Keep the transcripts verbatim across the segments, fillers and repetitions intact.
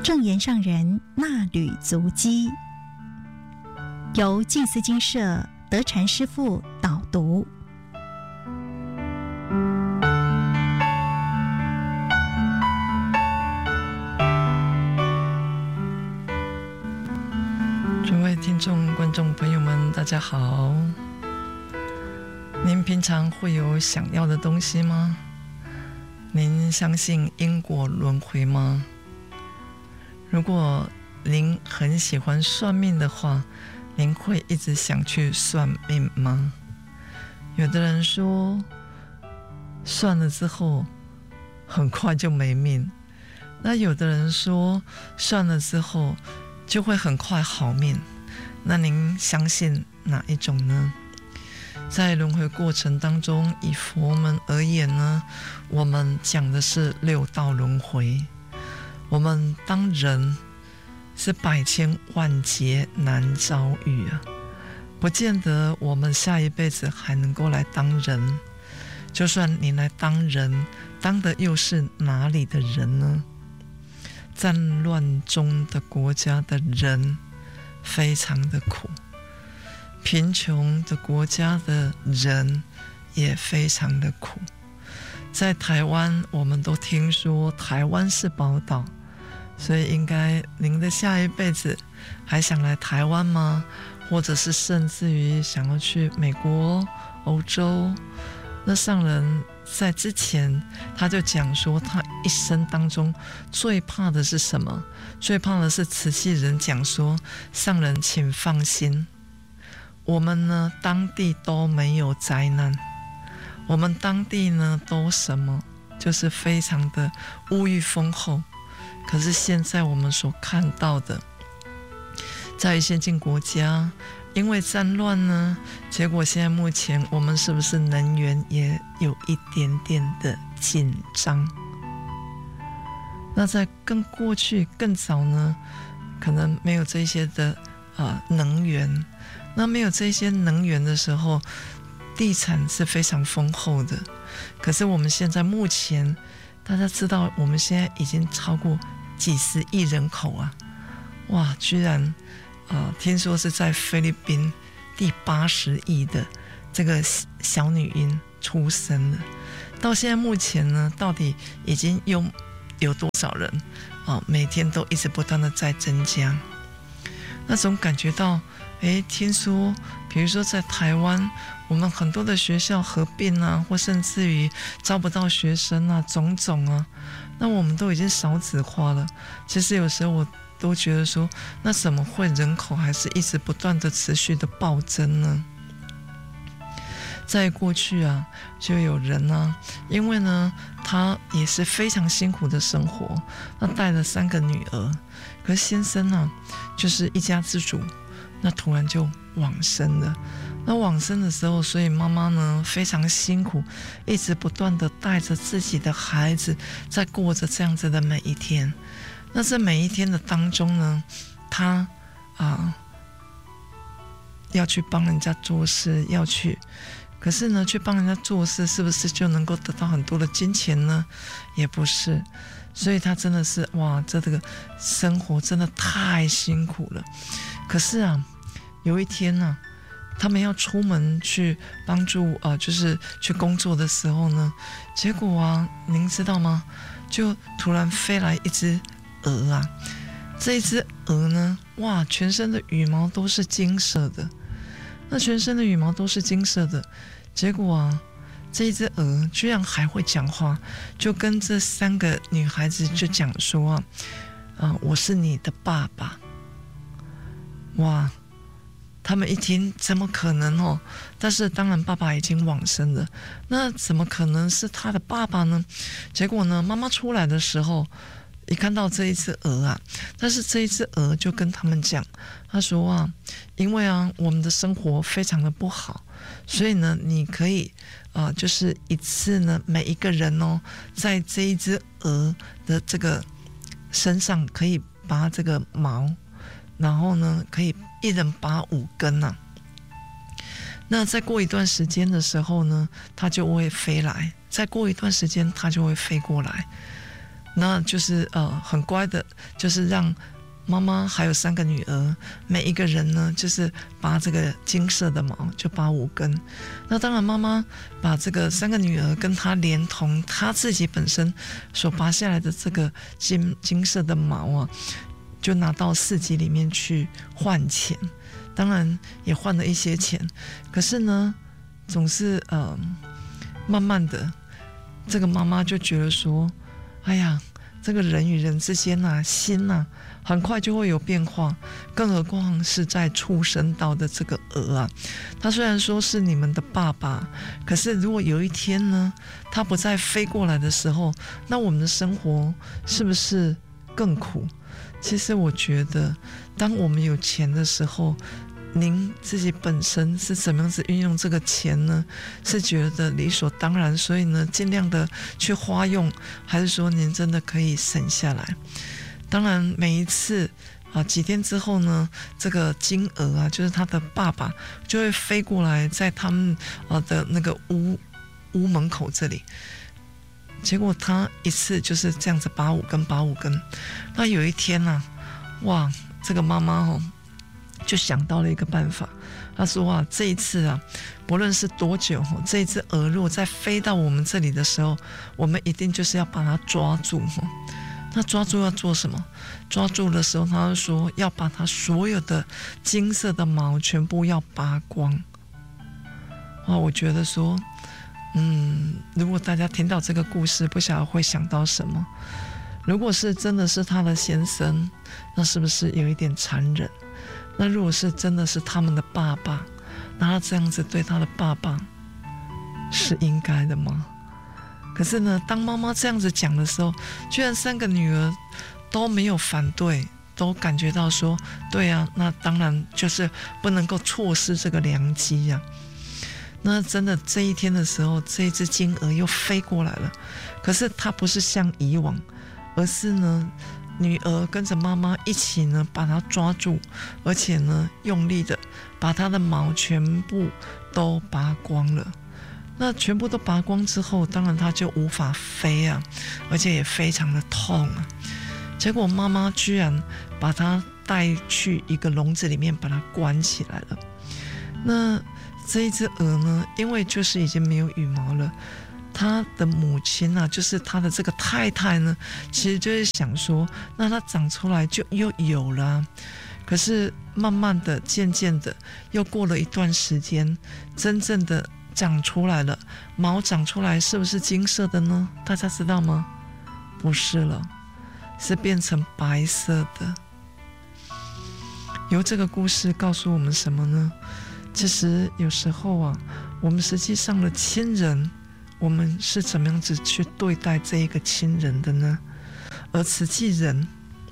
正言上人那履足迹，由静思精舍德禅师父导读。 诸位听众观众朋友们大家好，您平常会有想要的东西吗？您相信因果轮回吗？如果您很喜欢算命的话，您会一直想去算命吗？有的人说算了之后很快就没命，那有的人说算了之后就会很快好命，那您相信哪一种呢？在轮回过程当中，以佛门而言呢，我们讲的是六道轮回。我们当人是百千万劫难遭遇啊，不见得我们下一辈子还能够来当人。就算你来当人，当的又是哪里的人呢？战乱中的国家的人非常的苦，贫穷的国家的人也非常的苦。在台湾，我们都听说台湾是宝岛，所以应该您的下一辈子还想来台湾吗？或者是甚至于想要去美国、欧洲？那上人在之前他就讲说，他一生当中最怕的是什么？最怕的是慈禧人讲说，上人请放心，我们呢当地都没有灾难，我们当地呢都什么？就是非常的物欲丰厚。可是现在我们所看到的，在先进国家因为战乱呢，结果现在目前我们是不是能源也有一点点的紧张？那在更过去更早呢，可能没有这些的、呃、能源。那没有这些能源的时候，地产是非常丰厚的。可是我们现在目前，大家知道我们现在已经超过几十亿人口啊！哇，居然呃，听说是在菲律宾第八十亿的这个小女婴出生了。到现在目前呢，到底已经有有多少人啊、呃？每天都一直不断的在增加。那总感觉到，哎，听说，比如说在台湾，我们很多的学校合并啊，或甚至于招不到学生啊，种种啊，那我们都已经少子化了。其实有时候我都觉得说，那怎么会人口还是一直不断的持续的暴增呢？在过去啊，就有人啊，因为呢，他也是非常辛苦的生活，那带了三个女儿，可是先生呢、啊，就是一家之主，那突然就往生了。那往生的时候，所以妈妈呢非常辛苦，一直不断的带着自己的孩子，在过着这样子的每一天。那在每一天的当中呢，他啊、呃、要去帮人家做事，要去，可是呢，去帮人家做事，是不是就能够得到很多的金钱呢？也不是，所以他真的是哇，这个生活真的太辛苦了。可是啊，有一天呢、啊，他们要出门去帮助呃，就是去工作的时候呢，结果啊，您知道吗？就突然飞来一只鹅啊，这一只鹅呢，哇，全身的羽毛都是金色的。那全身的羽毛都是金色的，结果啊，这一只鹅居然还会讲话，就跟这三个女孩子就讲说啊，呃、我是你的爸爸。哇，他们一听怎么可能哦？但是当然爸爸已经往生了，那怎么可能是他的爸爸呢？结果呢，妈妈出来的时候，一看到这一只鹅啊，但是这一只鹅就跟他们讲，他说啊，因为啊我们的生活非常的不好，所以呢你可以啊、呃、就是一次呢每一个人哦，在这一只鹅的这个身上可以拔这个毛，然后呢可以一人拔五根啊。那再过一段时间的时候呢，它就会飞来，再过一段时间它就会飞过来。 那就是呃很乖的，就是让妈妈还有三个女儿，每一个人呢就是拔这个金色的毛，就拔五根。那当然妈妈把这个三个女儿跟她连同她自己本身所拔下来的这个金金色的毛啊，就拿到市集里面去换钱，当然也换了一些钱。可是呢总是呃慢慢的这个妈妈就觉得说，哎呀，这个人与人之间啊，心啊很快就会有变化，更何况是在畜生道的这个鹅啊，它虽然说是你们的爸爸，可是如果有一天呢它不再飞过来的时候，那我们的生活是不是更苦？其实我觉得当我们有钱的时候，您自己本身是怎么样子运用这个钱呢？是觉得理所当然，所以呢尽量的去花用，还是说您真的可以省下来？当然每一次啊几天之后呢，这个金鹅啊，就是他的爸爸就会飞过来，在他们啊的那个屋屋门口这里。结果他一次就是这样子拔五根拔五根。那有一天啊，哇，这个妈妈哦就想到了一个办法，她说啊，这一次啊不论是多久，这一只鹅若在飞到我们这里的时候，我们一定就是要把它抓住。那抓住要做什么？抓住的时候她就说要把它所有的金色的毛全部要拔光。哇，我觉得说嗯，如果大家听到这个故事，不晓得会想到什么？如果是真的是他的先生，那是不是有一点残忍？那如果是真的是他们的爸爸，那他这样子对他的爸爸是应该的吗？可是呢，当妈妈这样子讲的时候，居然三个女儿都没有反对，都感觉到说，对啊，那当然就是不能够错失这个良机呀、啊。那真的这一天的时候，这一只金鹅又飞过来了，可是它不是像以往，而是呢女儿跟着妈妈一起呢把它抓住，而且呢用力的把它的毛全部都拔光了。那全部都拔光之后，当然它就无法飞啊，而且也非常的痛啊。结果妈妈居然把它带去一个笼子里面把它关起来了。那这一只鹅呢，因为就是已经没有羽毛了，他的母亲啊，就是他的这个太太呢，其实就是想说，那它长出来就又有了、啊。可是慢慢的渐渐的又过了一段时间，真正的长出来了，毛长出来是不是金色的呢？大家知道吗？不是了，是变成白色的。由这个故事告诉我们什么呢？其实有时候啊，我们实际上的亲人，我们是怎么样子去对待这一个亲人的呢？而慈济人，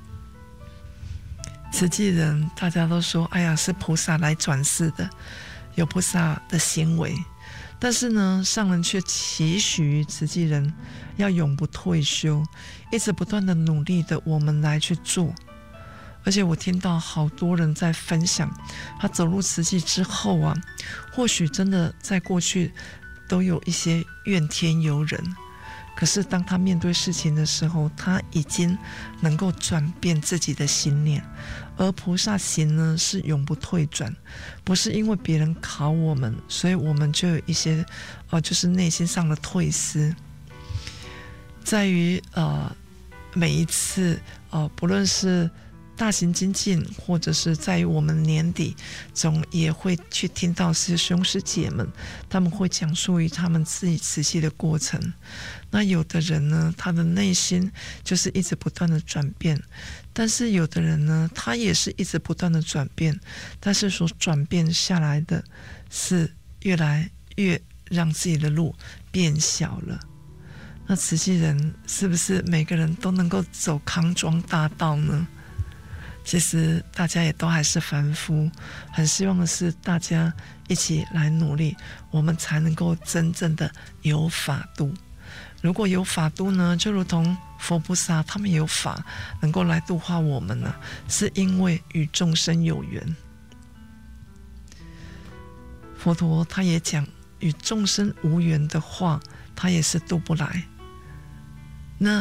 慈济人大家都说，哎呀，是菩萨来转世的，有菩萨的行为。但是呢，上人却期许慈济人要永不退休，一直不断的努力的我们来去做。而且我听到好多人在分享，他走入慈济之后啊，或许真的在过去都有一些怨天尤人，可是当他面对事情的时候，他已经能够转变自己的心念。而菩萨行呢，是永不退转，不是因为别人考我们，所以我们就有一些呃，就是内心上的退失，在于呃每一次呃，不论是大型精进，或者是在于我们年底总也会去听到师兄师姐们他们会讲述于他们自己慈禧的过程。那有的人呢，他的内心就是一直不断的转变，但是有的人呢，他也是一直不断的转变，但是所转变下来的是越来越让自己的路变小了。那慈禧人是不是每个人都能够走康庄大道呢？其实大家也都还是凡夫，很希望的是大家一起来努力，我们才能够真正的有法度。如果有法度呢，就如同佛菩萨他们有法能够来度化我们呢，是因为与众生有缘。佛陀他也讲，与众生无缘的话，他也是度不来。那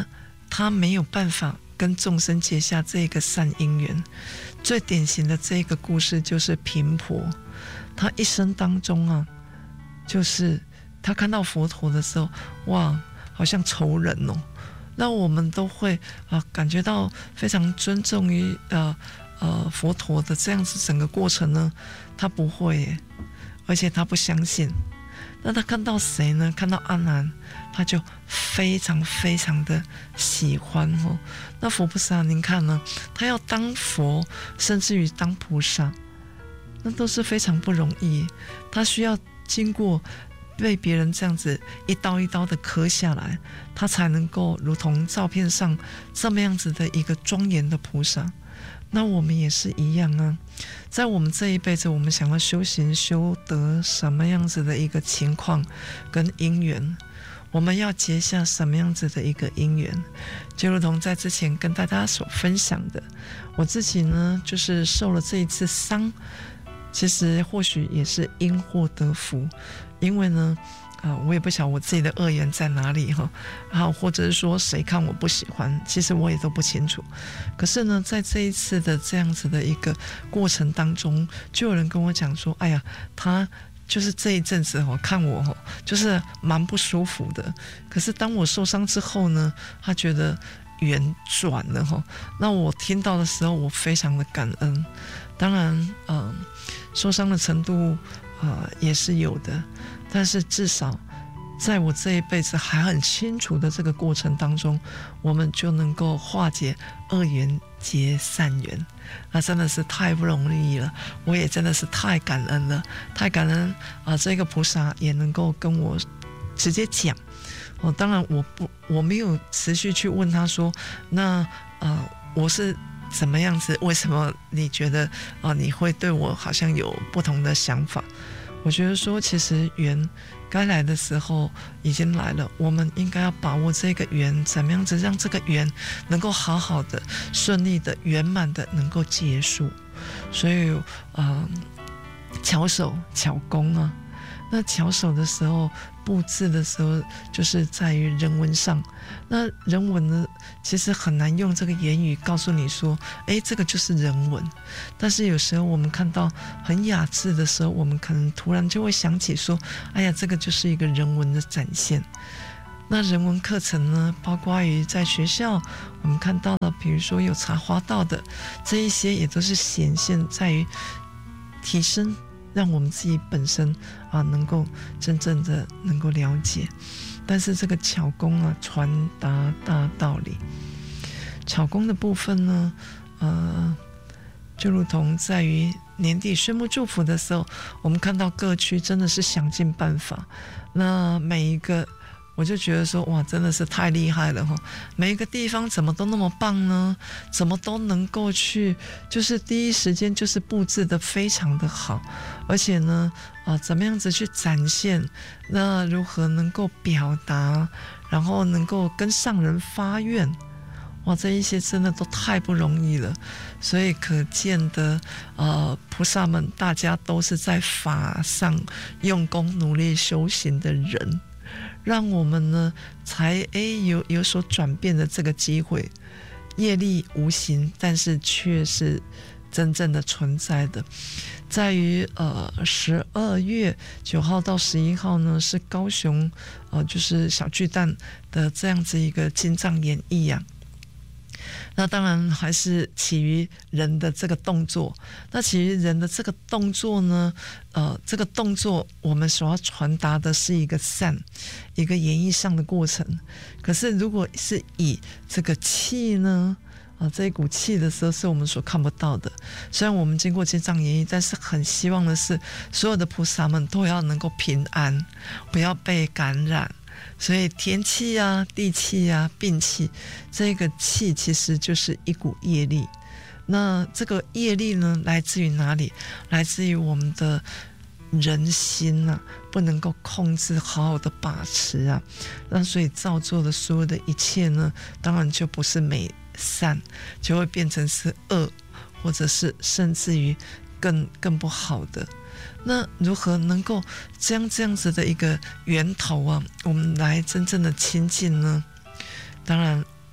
他没有办法跟众生结下这个善因缘。最典型的这个故事就是频婆，他一生当中啊，就是他看到佛陀的时候，哇，好像仇人哦。那我们都会啊、呃、感觉到非常尊重于呃呃佛陀的这样子整个过程呢，他不会耶，而且他不相信。那他看到谁呢？看到阿难，他就非常非常的喜欢哦。那佛菩萨，您看呢？他要当佛，甚至于当菩萨，那都是非常不容易。他需要经过被别人这样子一刀一刀的刻下来，他才能够如同照片上这么样子的一个庄严的菩萨。那我们也是一样啊，在我们这一辈子，我们想要修行修得什么样子的一个情况跟因缘，我们要结下什么样子的一个因缘，就如同在之前跟大家所分享的，我自己呢就是受了这一次伤，其实或许也是因祸得福，因为呢啊、呃，我也不晓得我自己的恶缘在哪里哈，啊，或者是说谁看我不喜欢，其实我也都不清楚。可是呢，在这一次的这样子的一个过程当中，就有人跟我讲说，哎呀，他就是这一阵子哦，看我哦，就是蛮不舒服的。可是当我受伤之后呢，他觉得缘转了哈。那我听到的时候，我非常的感恩。当然，嗯、呃，受伤的程度啊、呃、也是有的。但是至少在我这一辈子还很清楚的这个过程当中，我们就能够化解恶缘结善缘，那真的是太不容易了。我也真的是太感恩了，太感恩啊、呃！这个菩萨也能够跟我直接讲哦。当然我不我没有持续去问他说，那呃我是怎么样子？为什么你觉得啊、呃、你会对我好像有不同的想法？我觉得说，其实缘该来的时候已经来了，我们应该要把握这个缘，怎么样子让这个缘能够好好的、顺利的、圆满的能够结束。所以，呃，巧手巧工啊，那巧手的时候，布置的时候，就是在于人文上。那人文呢，其实很难用这个言语告诉你说，哎，这个就是人文。但是有时候我们看到很雅致的时候，我们可能突然就会想起说，哎呀，这个就是一个人文的展现。那人文课程呢，包括于在学校我们看到的，比如说有茶花道的这一些，也都是显现在于提升，让我们自己本身啊能够真正的能够了解。但是这个巧工啊，传达大道理。巧工的部分呢，呃，就如同在于年底宣布祝福的时候，我们看到各区真的是想尽办法。那每一个，我就觉得说，哇，真的是太厉害了哈！每一个地方怎么都那么棒呢？怎么都能够去，就是第一时间就是布置得非常的好，而且呢，啊、呃，怎么样子去展现？那如何能够表达？然后能够跟上人发愿？哇，这一些真的都太不容易了。所以可见的，呃，菩萨们大家都是在法上用功努力修行的人。让我们呢才诶有有所转变的这个机会，业力无形，但是却是真正的存在的。在于呃十二月九号到十一号呢，是高雄呃就是小巨蛋的这样子一个金藏演绎啊。那当然还是起于人的这个动作，那起于人的这个动作呢，呃，这个动作我们所要传达的是一个善，一个演绎上的过程。可是如果是以这个气呢，啊、呃，这一股气的时候是我们所看不到的。虽然我们经过金藏演绎，但是很希望的是，所有的菩萨们都要能够平安，不要被感染。所以天气啊、地气啊、病气，这个气其实就是一股业力。那这个业力呢，来自于哪里？来自于我们的人心啊，不能够控制，好好的把持啊。那所以造作的所有的一切呢，当然就不是美善，就会变成是恶，或者是甚至于更更不好的。那如何能够将这样子的一个源头啊，我们来真正的亲近呢？当然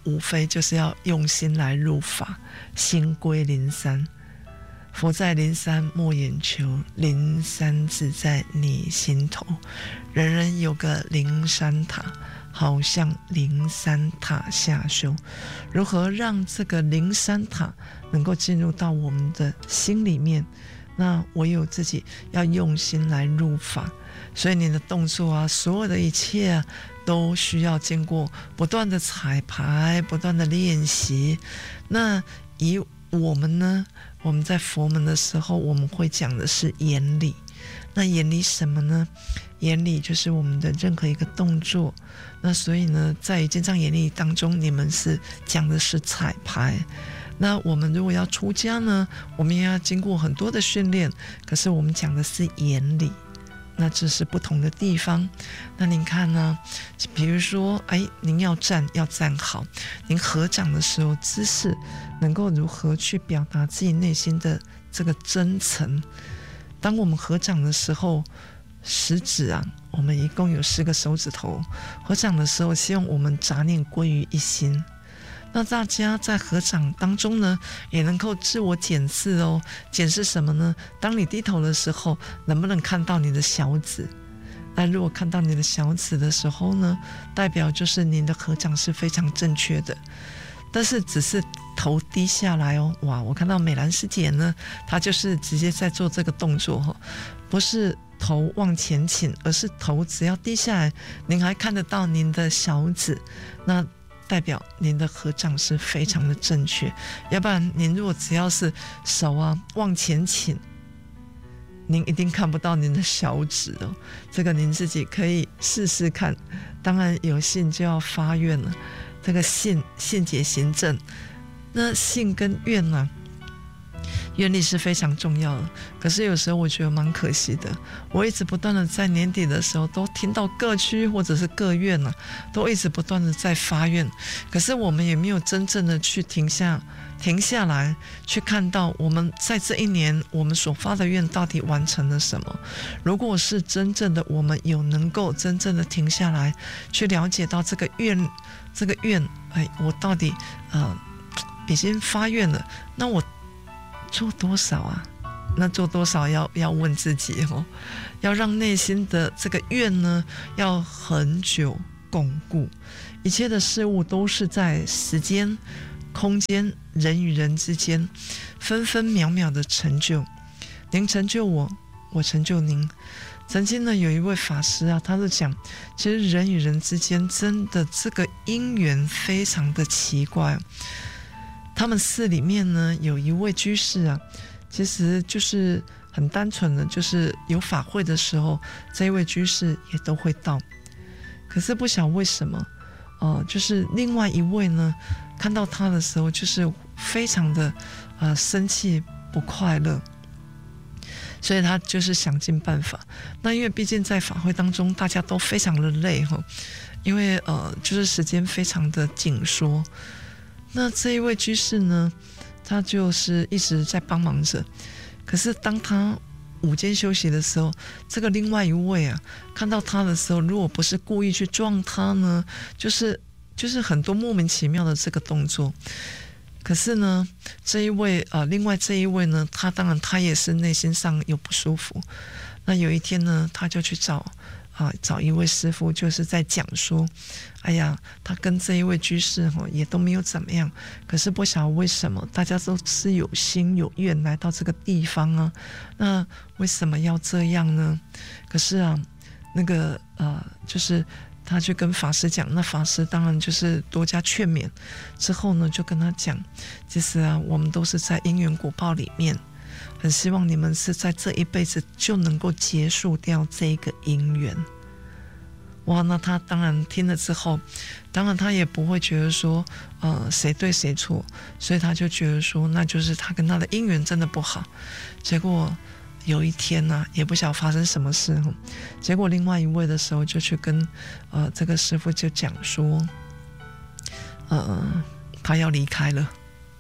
无非就是要用心来入法，心归灵山。佛在灵山莫眼求，灵山自在你心头。人人有个灵山塔，好像灵山塔下修。如何让这个灵山塔能够进入到我们的心里面？那唯有自己要用心来入法。所以你的动作啊，所有的一切啊，都需要经过不断的彩排，不断的练习。那以我们呢，我们在佛门的时候，我们会讲的是眼理。那眼理什么呢？眼理就是我们的任何一个动作。那所以呢，在于经藏眼理当中，你们是讲的是彩排。那我们如果要出家呢，我们也要经过很多的训练，可是我们讲的是眼理。那这是不同的地方。那您看呢，比如说哎，您要站要站好，您合掌的时候姿势能够如何去表达自己内心的这个真诚。当我们合掌的时候，食指啊，我们一共有十个手指头，合掌的时候希望我们杂念归于一心。那大家在合掌当中呢，也能够自我检视哦。检视什么呢？当你低头的时候，能不能看到你的小指？那如果看到你的小指的时候呢，代表就是您的合掌是非常正确的。但是只是头低下来哦，哇！我看到美兰师姐呢，她就是直接在做这个动作哈，不是头往前倾，而是头只要低下来，您还看得到您的小指，那代表您的合掌是非常的正确。要不然您如果只要是手啊往前倾，您一定看不到您的小指哦。这个您自己可以试试看。当然有信就要发愿了，这个信信解行证，那信跟愿呢、啊，愿力是非常重要的。可是有时候我觉得蛮可惜的，我一直不断的在年底的时候都听到各区或者是各院啊，都一直不断的在发愿，可是我们也没有真正的去停下停下来去看到我们在这一年我们所发的愿到底完成了什么。如果是真正的我们有能够真正的停下来去了解到这个愿这个愿哎，我到底呃已经发愿了，那我做多少啊？那做多少要要问自己哦，要让内心的这个愿呢，要很久巩固。一切的事物都是在时间、空间、人与人之间，分分秒秒的成就。您成就我，我成就您。曾经呢，有一位法师啊，他就讲，其实人与人之间真的这个因缘非常的奇怪。他们寺里面呢，有一位居士啊，其实就是很单纯的，就是有法会的时候，这一位居士也都会到。可是不晓得为什么，呃，就是另外一位呢，看到他的时候，就是非常的呃生气不快乐。所以他就是想尽办法。那因为毕竟在法会当中，大家都非常的累哈，因为呃，就是时间非常的紧缩。那这一位居士呢，他就是一直在帮忙着。可是当他午间休息的时候，这个另外一位啊，看到他的时候，如果不是故意去撞他呢，就是就是很多莫名其妙的这个动作。可是呢，这一位呃，另外这一位呢，他当然他也是内心上有不舒服。那有一天呢，他就去找啊、呃、找一位师父，就是在讲说，哎呀，他跟这一位居士哈也都没有怎么样，可是不晓得为什么大家都是有心有愿来到这个地方啊，那为什么要这样呢？可是啊，那个呃，就是他去跟法师讲，那法师当然就是多加劝勉，之后呢就跟他讲，其实啊，我们都是在因缘果报里面，很希望你们是在这一辈子就能够结束掉这一个因缘。哇，那他当然听了之后，当然他也不会觉得说呃谁对谁错，所以他就觉得说那就是他跟他的因缘真的不好。结果有一天呢、啊，也不晓得发生什么事，结果另外一位的时候就去跟呃这个师父就讲说，呃他要离开了。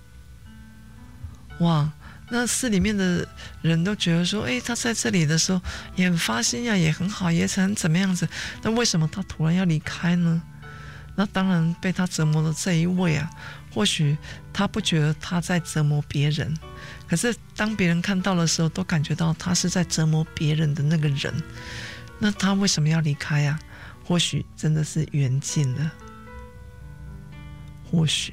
哇，那寺里面的人都觉得说，哎，他在这里的时候也很发心呀，也很好，也很怎么样子，那为什么他突然要离开呢？ 那当然被他折磨的这一位啊，或许他不觉得他在折磨别人，可是当别人看到的时候都感觉到他是在折磨别人的那个人，那他为什么要离开啊？或许真的是缘尽了，或许。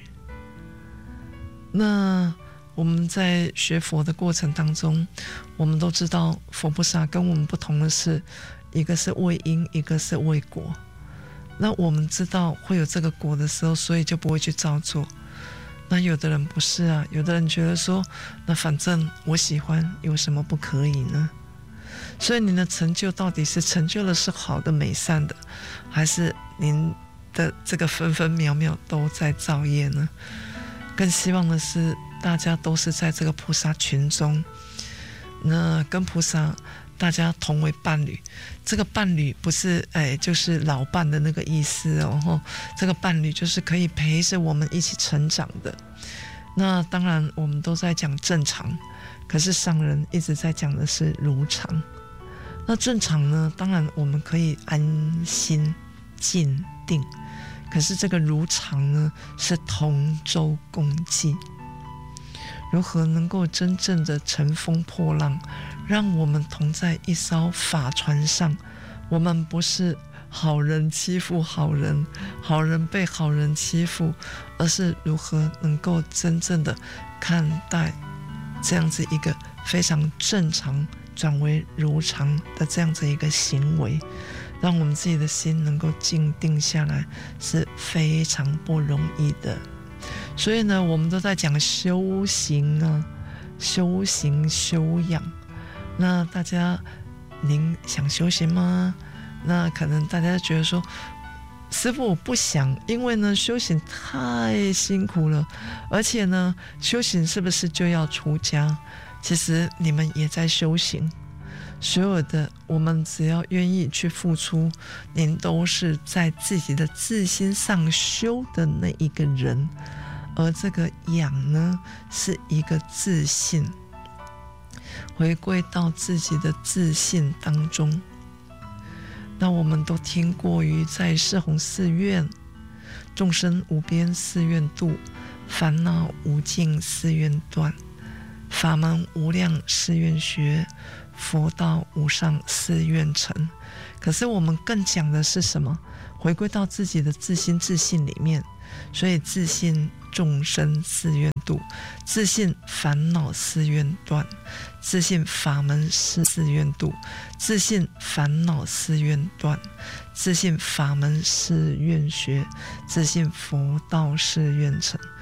那我们在学佛的过程当中，我们都知道佛菩萨跟我们不同的是，一个是为因，一个是为果。那我们知道会有这个果的时候，所以就不会去照做。那有的人不是啊，有的人觉得说，那反正我喜欢，有什么不可以呢？所以您的成就到底是成就的是好的美善的，还是您的这个分分秒秒都在造业呢？更希望的是大家都是在这个菩萨群中，那跟菩萨大家同为伴侣。这个伴侣不是哎，就是老伴的那个意思哦，这个伴侣就是可以陪着我们一起成长的。那当然我们都在讲正常，可是上人一直在讲的是如常。那正常呢，当然我们可以安心静定，可是这个如常呢，是同舟共济。如何能够真正的乘风破浪，让我们同在一艘法船上，我们不是好人欺负好人，好人被好人欺负，而是如何能够真正的看待这样子一个非常正常转为如常的这样子一个行为，让我们自己的心能够静定下来，是非常不容易的。所以呢，我们都在讲修行啊，修行修养。那大家，您想修行吗？那可能大家觉得说，师父我不想，因为呢修行太辛苦了，而且呢修行是不是就要出家？其实你们也在修行，所有的我们只要愿意去付出，您都是在自己的自心上修的那一个人。而这个养呢，是一个自信，回归到自己的自信当中。那我们都听过于在四弘誓愿，众生无边誓愿度，烦恼无尽誓愿断，法门无量誓愿学，佛道无上誓愿成。可是我们更讲的是什么？回归到自己的自心自信里面。所以自信众生誓愿度，自信烦恼誓愿断，自信法门誓愿度，自信烦恼誓愿断，自信法门誓愿学，自信佛道誓愿成。